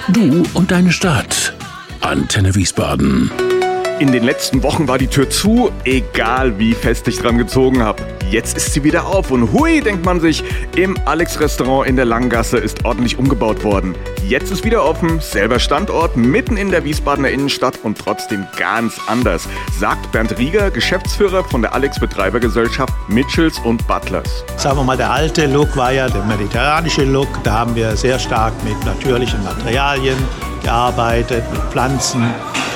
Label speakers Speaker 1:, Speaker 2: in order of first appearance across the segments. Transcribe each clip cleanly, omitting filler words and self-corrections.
Speaker 1: Du und deine Stadt. Antenne Wiesbaden.
Speaker 2: In den letzten Wochen war die Tür zu, egal wie fest ich dran gezogen habe. Jetzt ist sie wieder auf und hui, denkt man sich, im Alex-Restaurant in der Langgasse ist ordentlich umgebaut worden. Jetzt ist wieder offen, selber Standort, mitten in der Wiesbadener Innenstadt und trotzdem ganz anders, sagt Bernd Rieger, Geschäftsführer von der Alex-Betreibergesellschaft Mitchells und Butlers.
Speaker 3: Sagen wir mal, der alte Look war ja der mediterranische Look. Da haben wir sehr stark mit natürlichen Materialien gearbeitet, mit Pflanzen.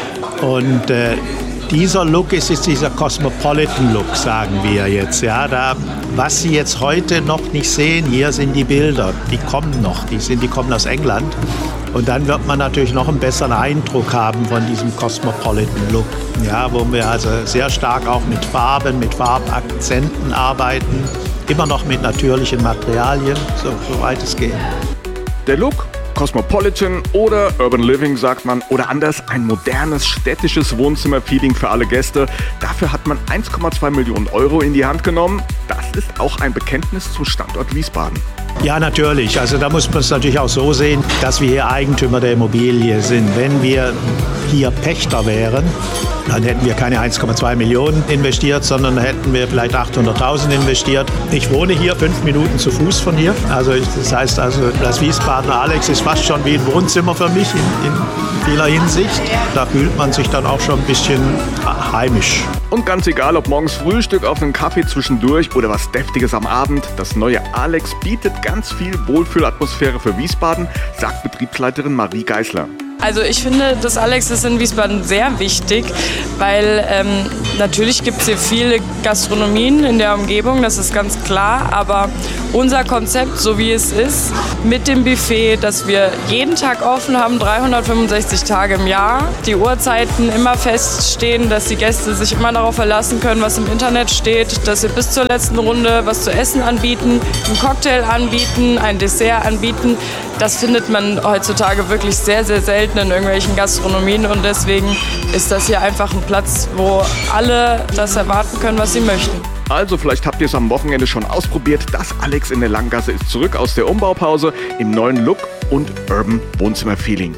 Speaker 3: Und dieser Look ist jetzt dieser Cosmopolitan-Look, sagen wir jetzt. Ja, was Sie jetzt heute noch nicht sehen, hier sind die Bilder. Die kommen noch, die kommen aus England. Und dann wird man natürlich noch einen besseren Eindruck haben von diesem Cosmopolitan-Look. Ja, wo wir also sehr stark auch mit Farben, mit Farbakzenten arbeiten. Immer noch mit natürlichen Materialien, soweit es geht.
Speaker 2: Der Look? Cosmopolitan oder Urban Living, sagt man, oder anders ein modernes städtisches Wohnzimmer-Feeling für alle Gäste. Dafür hat man 1,2 Millionen Euro in die Hand genommen. Das ist auch ein Bekenntnis zum Standort Wiesbaden.
Speaker 3: Ja, natürlich. Also da muss man es natürlich auch so sehen, dass wir hier Eigentümer der Immobilie sind. Wenn wir hier Pächter wären, dann hätten wir keine 1,2 Millionen investiert, sondern hätten wir vielleicht 800.000 investiert. Ich wohne hier 5 Minuten zu Fuß von hier. Also das heißt, das Wiesbadener Alex ist fast schon wie ein Wohnzimmer für mich in vieler Hinsicht. Da fühlt man sich dann auch schon ein bisschen heimisch.
Speaker 2: Und ganz egal, ob morgens Frühstück auf einen Kaffee zwischendurch oder was Deftiges am Abend, das neue Alex bietet ganz viel Wohlfühlatmosphäre für Wiesbaden, sagt Betriebsleiterin Marie Geisler.
Speaker 4: Also ich finde, das Alex ist in Wiesbaden sehr wichtig, weil natürlich gibt es hier viele Gastronomien in der Umgebung, das ist ganz klar, aber unser Konzept, so wie es ist, mit dem Buffet, dass wir jeden Tag offen haben, 365 Tage im Jahr, die Uhrzeiten immer feststehen, dass die Gäste sich immer darauf verlassen können, was im Internet steht, dass wir bis zur letzten Runde was zu essen anbieten, einen Cocktail anbieten, ein Dessert anbieten. Das findet man heutzutage wirklich sehr, sehr selten in irgendwelchen Gastronomien und deswegen ist das hier einfach ein Platz, wo alle das erwarten können, was sie möchten.
Speaker 2: Also vielleicht habt ihr es am Wochenende schon ausprobiert. Das Alex in der Langgasse ist zurück aus der Umbaupause im neuen Look und Urban Wohnzimmer-Feeling.